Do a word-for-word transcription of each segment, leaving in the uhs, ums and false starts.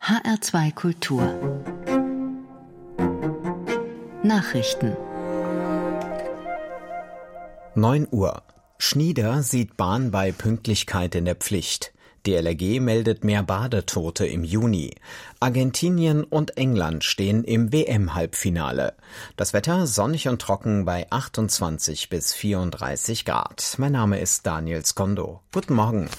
H R zwei Kultur Nachrichten. neun Uhr. Schnieder sieht Bahn bei Pünktlichkeit in der Pflicht. D L R G meldet mehr Badetote im Juni. Argentinien und England stehen im W M-Halbfinale. Das Wetter sonnig und trocken bei achtundzwanzig bis vierunddreißig Grad. Mein Name ist Daniel Skondo. Guten Morgen.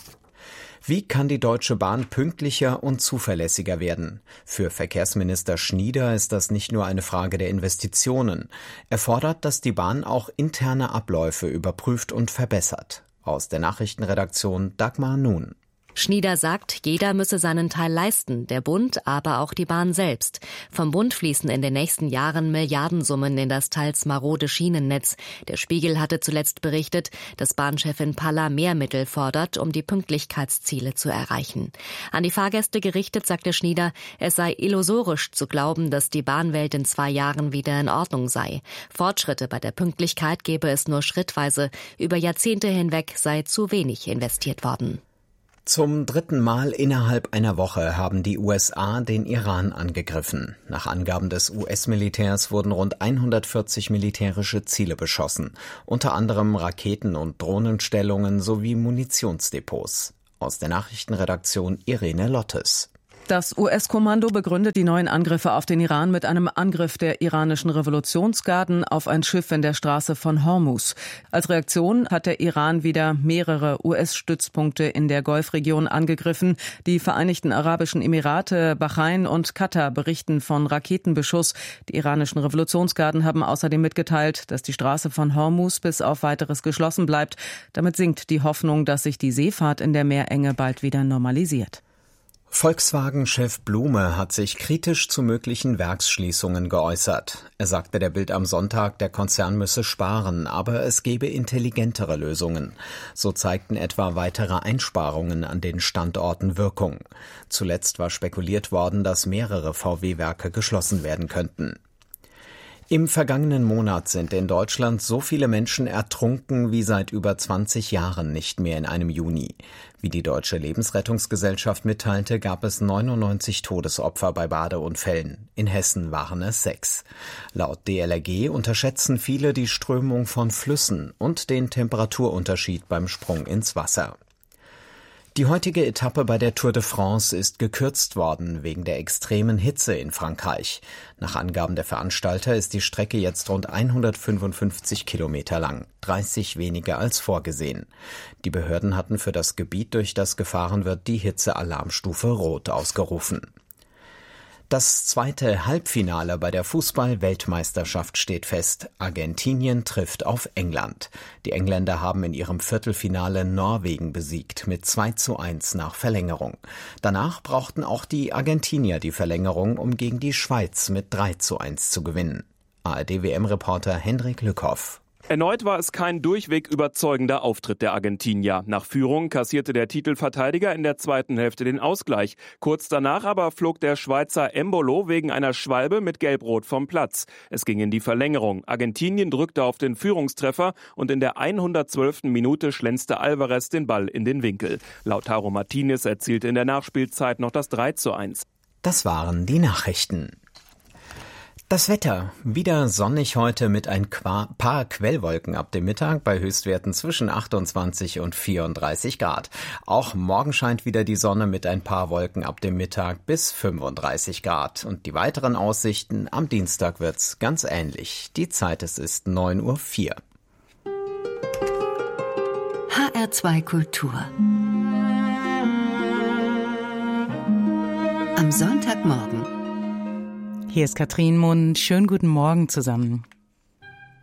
Wie kann die Deutsche Bahn pünktlicher und zuverlässiger werden? Für Verkehrsminister Schnieder ist das nicht nur eine Frage der Investitionen. Er fordert, dass die Bahn auch interne Abläufe überprüft und verbessert. Aus der Nachrichtenredaktion Dagmar Nun. Schnieder sagt, jeder müsse seinen Teil leisten, der Bund, aber auch die Bahn selbst. Vom Bund fließen in den nächsten Jahren Milliardensummen in das teils marode Schienennetz. Der Spiegel hatte zuletzt berichtet, dass Bahnchefin Palla mehr Mittel fordert, um die Pünktlichkeitsziele zu erreichen. An die Fahrgäste gerichtet sagte Schnieder, es sei illusorisch zu glauben, dass die Bahnwelt in zwei Jahren wieder in Ordnung sei. Fortschritte bei der Pünktlichkeit gebe es nur schrittweise. Über Jahrzehnte hinweg sei zu wenig investiert worden. Zum dritten Mal innerhalb einer Woche haben die U S A den Iran angegriffen. Nach Angaben des U S-Militärs wurden rund hundertvierzig militärische Ziele beschossen, unter anderem Raketen- und Drohnenstellungen sowie Munitionsdepots. Aus der Nachrichtenredaktion Irene Lottes. Das U S-Kommando begründet die neuen Angriffe auf den Iran mit einem Angriff der iranischen Revolutionsgarden auf ein Schiff in der Straße von Hormuz. Als Reaktion hat der Iran wieder mehrere U S-Stützpunkte in der Golfregion angegriffen. Die Vereinigten Arabischen Emirate, Bahrain und Katar berichten von Raketenbeschuss. Die iranischen Revolutionsgarden haben außerdem mitgeteilt, dass die Straße von Hormuz bis auf Weiteres geschlossen bleibt. Damit sinkt die Hoffnung, dass sich die Seefahrt in der Meerenge bald wieder normalisiert. Volkswagen-Chef Blume hat sich kritisch zu möglichen Werksschließungen geäußert. Er sagte der Bild am Sonntag, der Konzern müsse sparen, aber es gebe intelligentere Lösungen. So zeigten etwa weitere Einsparungen an den Standorten Wirkung. Zuletzt war spekuliert worden, dass mehrere V W-Werke geschlossen werden könnten. Im vergangenen Monat sind in Deutschland so viele Menschen ertrunken wie seit über zwanzig Jahren nicht mehr in einem Juni. Wie die Deutsche Lebensrettungsgesellschaft mitteilte, gab es neunundneunzig Todesopfer bei Badeunfällen. In Hessen waren es sechs. Laut D L R G unterschätzen viele die Strömung von Flüssen und den Temperaturunterschied beim Sprung ins Wasser. Die heutige Etappe bei der Tour de France ist gekürzt worden wegen der extremen Hitze in Frankreich. Nach Angaben der Veranstalter ist die Strecke jetzt rund hundertfünfundfünfzig Kilometer lang, dreißig weniger als vorgesehen. Die Behörden hatten für das Gebiet, durch das gefahren wird, die Hitzealarmstufe Rot ausgerufen. Das zweite Halbfinale bei der Fußball-Weltmeisterschaft steht fest. Argentinien trifft auf England. Die Engländer haben in ihrem Viertelfinale Norwegen besiegt mit zwei zu eins nach Verlängerung. Danach brauchten auch die Argentinier die Verlängerung, um gegen die Schweiz mit drei zu eins zu gewinnen. A R D-W M-Reporter Hendrik Lückhoff. Erneut war es kein durchweg überzeugender Auftritt der Argentinier. Nach Führung kassierte der Titelverteidiger in der zweiten Hälfte den Ausgleich. Kurz danach aber flog der Schweizer Embolo wegen einer Schwalbe mit Gelb-Rot vom Platz. Es ging in die Verlängerung. Argentinien drückte auf den Führungstreffer und in der hundertzwölften Minute schlänzte Alvarez den Ball in den Winkel. Lautaro Martinez erzielte in der Nachspielzeit noch das drei zu eins. Das waren die Nachrichten. Das Wetter. Wieder sonnig heute mit ein paar Quellwolken ab dem Mittag bei Höchstwerten zwischen achtundzwanzig und vierunddreißig Grad. Auch morgen scheint wieder die Sonne mit ein paar Wolken ab dem Mittag bis fünfunddreißig Grad. Und die weiteren Aussichten, am Dienstag wird's ganz ähnlich. Die Zeit, es ist neun Uhr vier. H R zwei Kultur. Am Sonntagmorgen. Hier ist Katrin Mund. Schönen guten Morgen zusammen.